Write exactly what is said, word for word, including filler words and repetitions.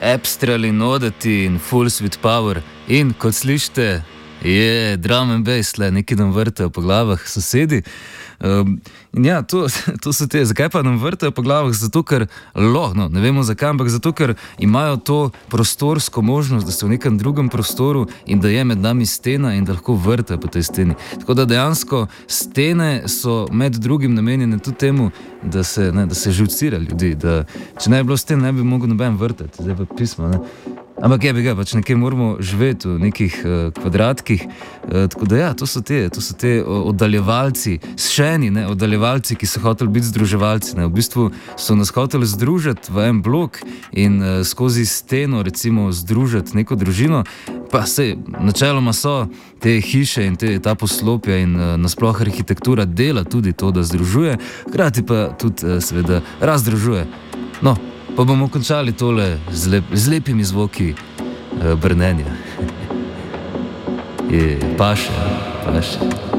Abstrali nodati in full sweet power. In kot slišite, je drum and bass, le nekaj nam vrtajo po glavah sosedi. Um, in ja, to, to so te, zakaj pa nam vrtajo po glavah? Zato, ker loh, no, ne vemo zakaj, ampak zato, ker imajo to prostorsko možnost, da so v nekem drugem prostoru in da je med nami stena in da lahko vrtajo po tej steni. Tako da dejansko stene so med drugim namenjene tudi temu, da se, ne, da se živcira ljudi, da če ne bi bilo sten, ne bi mogel noben vrtati, zdaj pa pismo, ne. Ampak je bi ga, pač nekje moramo živeti v nekih uh, kvadratkih, uh, tako da ja, to so te, to so te oddaljevalci, šeni, ne, oddaljevalci, ki so hoteli biti združevalci, ne, v bistvu so nas hoteli združiti v en blok in uh, skozi steno recimo združiti neko družino, pa sej, načeloma so te hiše in te, ta poslopja in uh, nasploh arhitektura dela tudi to, da združuje, hkrati pa tudi uh, seveda razdružuje. No, pa bomo končali tole z, lep, z lepimi zvoki uh, brnenja. Je, paše, paše.